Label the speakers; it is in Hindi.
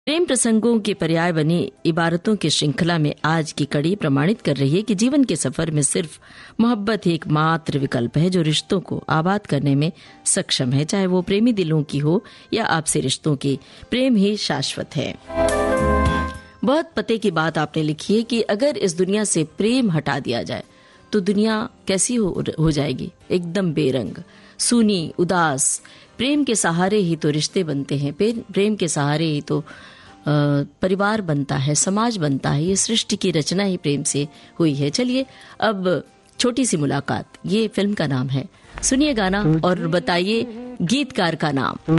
Speaker 1: प्रेम प्रसंगों के पर्याय बनी इबारतों की श्रृंखला में आज की कड़ी प्रमाणित कर रही है कि जीवन के सफर में सिर्फ मोहब्बत ही एकमात्र विकल्प है जो रिश्तों को आबाद करने में सक्षम है, चाहे वो प्रेमी दिलों की हो या आपसी रिश्तों की। प्रेम ही शाश्वत है। बहुत पते की बात आपने लिखी है कि अगर इस दुनिया से प्रेम हटा दिया जाए तो दुनिया कैसी हो जाएगी, एकदम बेरंग, सूनी, उदास। प्रेम के सहारे ही तो रिश्ते बनते हैं, प्रेम के सहारे ही तो परिवार बनता है, समाज बनता है। ये सृष्टि की रचना ही प्रेम से हुई है। चलिए अब छोटी सी मुलाकात, ये फिल्म का नाम है। सुनिए गाना और बताइए गीतकार का नाम।